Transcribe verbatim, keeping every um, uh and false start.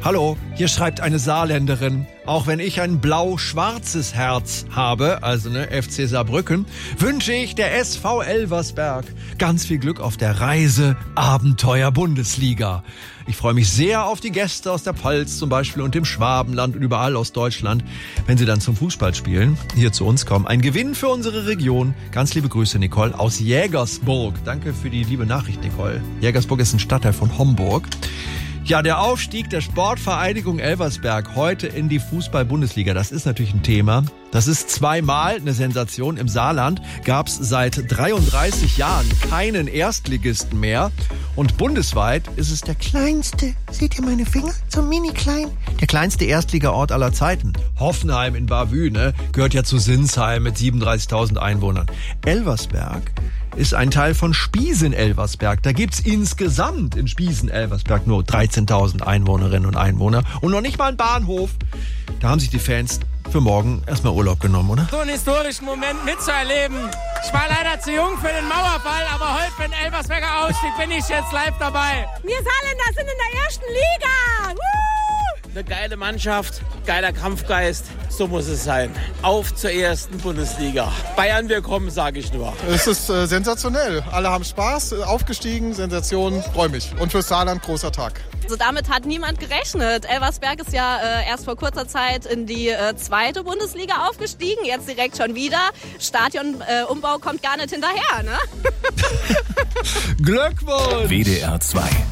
Hallo, hier schreibt eine Saarländerin. Auch wenn ich ein blau-schwarzes Herz habe, also ne, F C Saarbrücken, wünsche ich der S V Elversberg ganz viel Glück auf der Reise Abenteuer Bundesliga. Ich freue mich sehr auf die Gäste aus der Pfalz zum Beispiel und dem Schwabenland und überall aus Deutschland, wenn sie dann zum Fußballspielen hier zu uns kommen. Ein Gewinn für unsere Region. Ganz liebe Grüße, Nicole, aus Jägersburg. Danke für die liebe Nachricht, Nicole. Jägersburg ist ein Stadtteil von Homburg. Ja, der Aufstieg der Sportvereinigung Elversberg heute in die Fußball-Bundesliga, das ist natürlich ein Thema. Das ist zweimal eine Sensation. Im Saarland gab es seit dreiunddreißig Jahren keinen Erstligisten mehr. Und bundesweit ist es der kleinste, seht ihr meine Finger, so mini klein, der kleinste Erstligaort aller Zeiten. Hoffenheim in Bavü, ne, gehört ja zu Sinsheim mit siebenunddreißigtausend Einwohnern. Elversberg ist ein Teil von Spiesen-Elversberg. Da gibt's insgesamt in Spiesen-Elversberg nur dreizehntausend Einwohnerinnen und Einwohner und noch nicht mal einen Bahnhof. Da haben sich die Fans für morgen erstmal Urlaub genommen, oder? So einen historischen Moment mitzuerleben. Ich war leider zu jung für den Mauerfall, aber heute für den Elversberger Ausstieg bin ich jetzt live dabei. Wir Saarländer sind in der ersten Liga. Woo! Eine geile Mannschaft, geiler Kampfgeist, so muss es sein. Auf zur ersten Bundesliga. Bayern, wir kommen, sage ich nur. Es ist äh, sensationell. Alle haben Spaß, äh, aufgestiegen, Sensation, freue mich. Und fürs Saarland großer Tag. Also damit hat niemand gerechnet. Elversberg ist ja äh, erst vor kurzer Zeit in die äh, zweite Bundesliga aufgestiegen, jetzt direkt schon wieder. Stadionumbau äh, kommt gar nicht hinterher, ne? Glückwunsch! W D R zwei